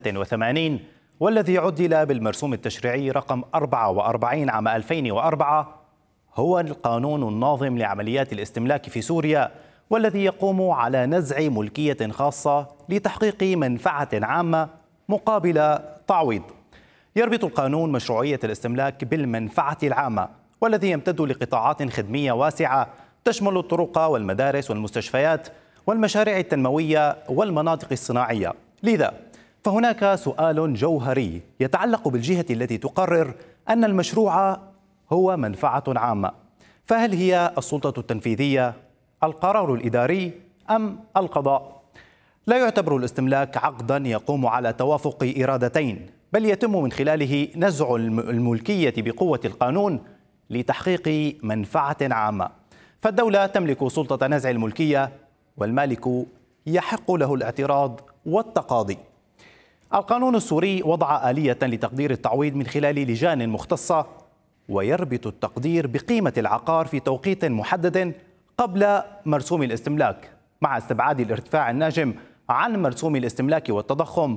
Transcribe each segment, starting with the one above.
1980 والذي عدل بالمرسوم التشريعي رقم 44 عام 2004 هو القانون الناظم لعمليات الاستملاك في سوريا، والذي يقوم على نزع ملكية خاصة لتحقيق منفعة عامة مقابل تعويض. يربط القانون مشروعية الاستملاك بالمنفعة العامة، والذي يمتد لقطاعات خدمية واسعة تشمل الطرق والمدارس والمستشفيات والمشاريع التنموية والمناطق الصناعية. لذا فهناك سؤال جوهري يتعلق بالجهة التي تقرر أن المشروع هو منفعة عامة، فهل هي السلطة التنفيذية، القرار الإداري أم القضاء؟ لا يعتبر الاستملاك عقدا يقوم على توافق إرادتين، بل يتم من خلاله نزع الملكية بقوة القانون لتحقيق منفعة عامة. فالدولة تملك سلطة نزع الملكية، والمالك يحق له الاعتراض والتقاضي. القانون السوري وضع آلية لتقدير التعويض من خلال لجان مختصة، ويربط التقدير بقيمة العقار في توقيت محدد قبل مرسوم الاستملاك، مع استبعاد الارتفاع الناجم عن مرسوم الاستملاك والتضخم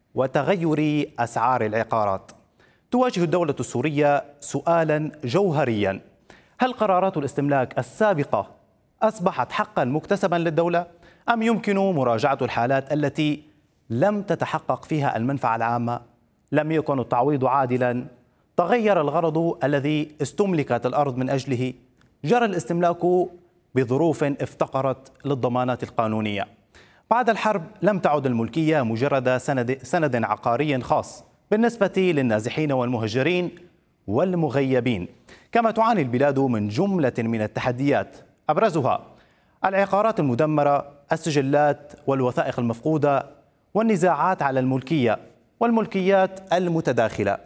وتغير أسعار العقارات. تواجه الدولة السورية سؤالا جوهريا: هل قرارات الاستملاك السابقة أصبحت حقا مكتسبا للدولة، أم يمكن مراجعة الحالات التي لم تتحقق فيها المنفعة العامة؟ لم يكن التعويض عادلا؟ تغير الغرض الذي استملكت الأرض من أجله؟ جرى الاستملاك بظروف افتقرت للضمانات القانونية؟ بعد الحرب لم تعد الملكية مجرد سند عقاري خاص بالنسبة للنازحين والمهجرين والمغيبين، كما تعاني البلاد من جملة من التحديات، أبرزها العقارات المدمرة، السجلات والوثائق المفقودة، والنزاعات على الملكية والملكيات المتداخلة.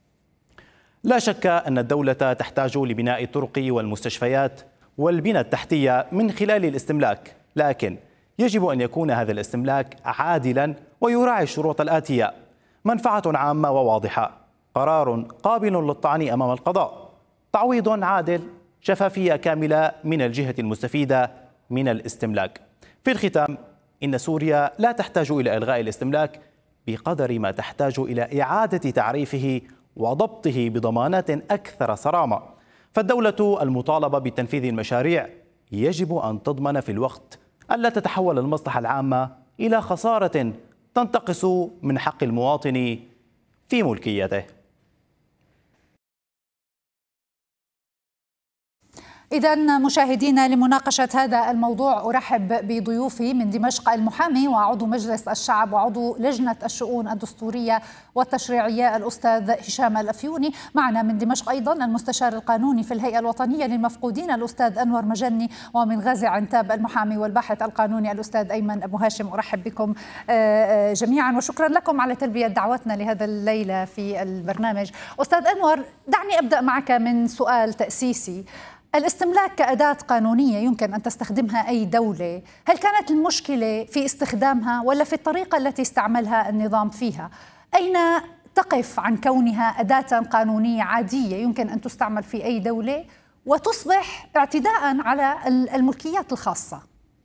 لا شك أن الدولة تحتاج لبناء الطرق والمستشفيات والبنى التحتية من خلال الاستملاك، لكن يجب أن يكون هذا الاستملاك عادلا ويراعي الشروط الآتية: منفعة عامة وواضحة، قرار قابل للطعن أمام القضاء، تعويض عادل، شفافية كاملة من الجهة المستفيدة من الاستملاك. في الختام، إن سوريا لا تحتاج إلى إلغاء الاستملاك بقدر ما تحتاج إلى إعادة تعريفه وضبطه بضمانات أكثر صرامة. فالدولة المطالبة بتنفيذ المشاريع يجب أن تضمن في الوقت ألا تتحول المصلحة العامة إلى خسارة تنتقص من حق المواطن في ملكيته. إذن مشاهدينا، لمناقشة هذا الموضوع أرحب بضيوفي من دمشق المحامي وعضو مجلس الشعب وعضو لجنة الشؤون الدستورية والتشريعية الأستاذ هشام الأفيوني. معنا من دمشق أيضا المستشار القانوني في الهيئة الوطنية للمفقودين الأستاذ أنور مجني، ومن غازي عنتاب المحامي والباحث القانوني الأستاذ أيمن أبو هاشم. أرحب بكم جميعا وشكرا لكم على تلبية دعوتنا لهذا الليلة في البرنامج. أستاذ أنور، دعني أبدأ معك من سؤال تأسيسي. الاستملاك كأداة قانونية يمكن أن تستخدمها أي دولة، هل كانت المشكلة في استخدامها ولا في الطريقة التي استعملها النظام فيها؟ أين تقف عن كونها أداة قانونية عادية يمكن أن تستعمل في أي دولة وتصبح اعتداء على الملكيات الخاصة؟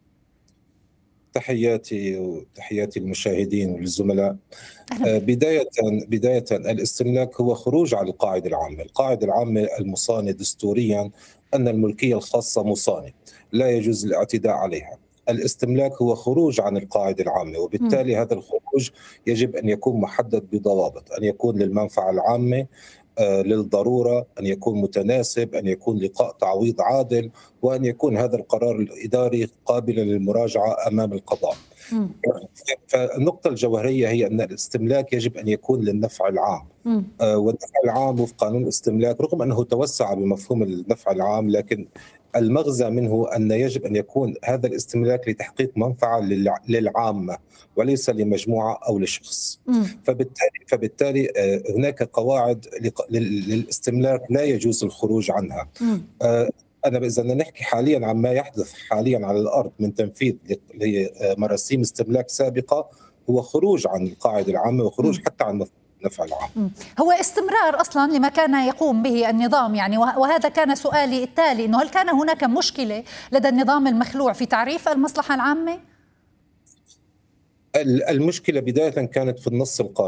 تحياتي وتحياتي للمشاهدين وللزملاء. بداية الاستملاك هو خروج عن القاعدة العامة. القاعدة العامة المصانة دستوريا أن الملكية الخاصة مصانة لا يجوز الاعتداء عليها. الاستملاك هو خروج عن القاعدة العامة، وبالتالي هذا الخروج يجب أن يكون محدد بضوابط، أن يكون للمنفعة العامة، للضرورة، أن يكون متناسب، أن يكون لقاء تعويض عادل، وأن يكون هذا القرار الإداري قابلا للمراجعة أمام القضاء. فالنقطة الجوهرية هي أن الاستملاك يجب أن يكون للنفع العام، والنفع العام وفق قانون الاستملاك رغم أنه توسع بمفهوم النفع العام، لكن المغزى منه أن يجب أن يكون هذا الاستملاك لتحقيق منفعة للعامة وليس لمجموعة أو لشخص. فبالتالي هناك قواعد للاستملاك لا يجوز الخروج عنها. إذا نحكي حاليا عن ما يحدث حاليا على الأرض من تنفيذ لمراسيم استملاك سابقة، هو خروج عن القاعدة العامة وخروج حتى عن النفع العام. هو استمرار أصلا لما كان يقوم به النظام، يعني وهذا كان سؤالي التالي، إنه هل كان هناك مشكلة لدى النظام المخلوع في تعريف المصلحة العامة؟ المشكلة بداية كانت في النص القانوني.